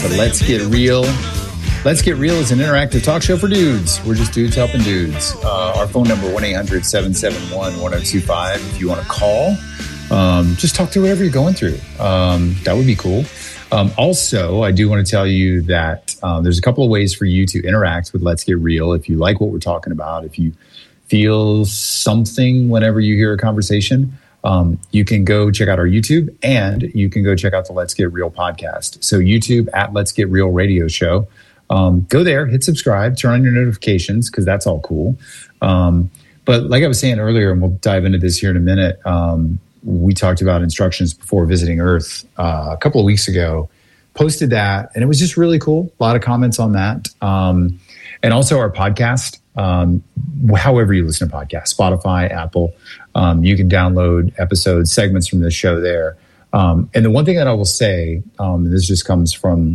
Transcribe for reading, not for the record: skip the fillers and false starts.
to Let's Get Real. Let's Get Real is an interactive talk show for dudes. We're just dudes helping dudes. Our phone number, 1-800-771-1025. If you want to call, just talk through whatever you're going through. That would be cool. Also, I do want to tell you that there's a couple of ways for you to interact with Let's Get Real. If you like what we're talking about, if you feel something whenever you hear a conversation, you can go check out our YouTube, and you can go check out the Let's Get Real podcast. So YouTube at Let's Get Real Radio Show. Go there, hit subscribe, turn on your notifications, because that's all cool. But like I was saying earlier, and we'll dive into this here in a minute, we talked about instructions before visiting Earth a couple of weeks ago, posted that, and it was just really cool. A lot of comments on that. And also our podcast, however you listen to podcasts, Spotify, Apple, you can download episodes, segments from this show there. And the one thing that I will say, this just comes from